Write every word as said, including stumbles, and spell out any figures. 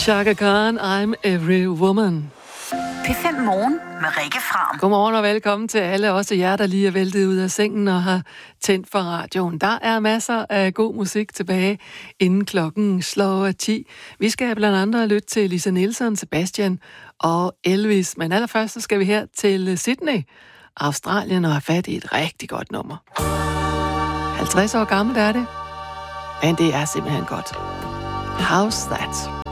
Chaka Khan, I'm Every Woman. P fem Morgen med Rikke Fram. Godmorgen og velkommen til alle, også jer, der lige er væltet ud af sengen og har tændt for radioen. Der er masser af god musik tilbage, inden klokken slår ti. Vi skal blandt andet lytte til Lisa Nielsen, Sebastian og Elvis. Men allerførst så skal vi her til Sydney, Australien, og have fat i et rigtig godt nummer. halvtreds år gammelt er det, men det er simpelthen godt. How's that?